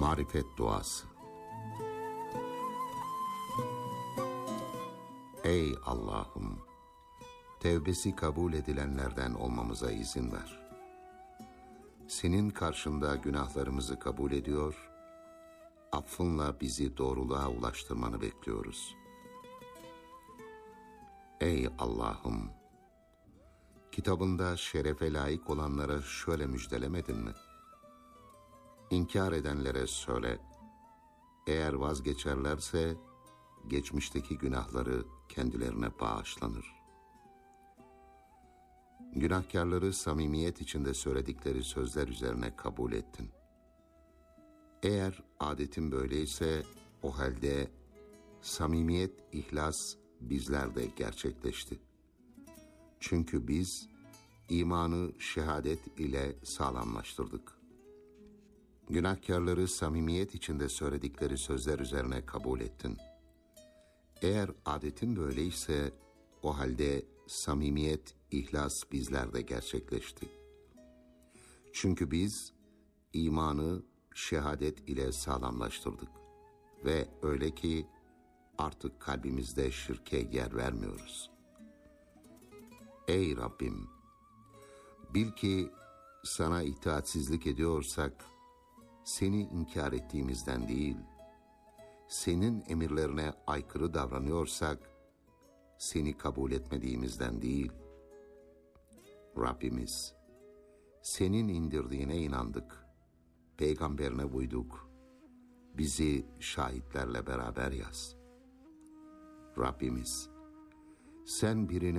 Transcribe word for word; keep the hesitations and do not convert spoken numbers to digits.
Marifet duası. Ey Allah'ım! Tevbesi kabul edilenlerden olmamıza izin ver. Senin karşında günahlarımızı kabul ediyor, affınla bizi doğruluğa ulaştırmanı bekliyoruz. Ey Allah'ım! Kitabında şerefe layık olanlara şöyle müjdelemedin mi? İnkar edenlere söyle, eğer vazgeçerlerse geçmişteki günahları kendilerine bağışlanır. Günahkarları samimiyet içinde söyledikleri sözler üzerine kabul ettin. Eğer adetin böyleyse o halde samimiyet, ihlas bizlerde gerçekleşti. Çünkü biz imanı şehadet ile sağlamlaştırdık. Günahkarları samimiyet içinde söyledikleri sözler üzerine kabul ettin. Eğer adetin böyleyse o halde samimiyet, ihlas bizlerde gerçekleşti. Çünkü biz imanı şehadet ile sağlamlaştırdık ve öyle ki artık kalbimizde şirke yer vermiyoruz. Ey Rabbim! Bil ki sana itaatsizlik ediyorsak seni inkar ettiğimizden değil, senin emirlerine aykırı davranıyorsak seni kabul etmediğimizden değil. Rabbimiz, senin indirdiğine inandık, peygamberine uyduk, bizi şahitlerle beraber yaz. Rabbimiz, sen birini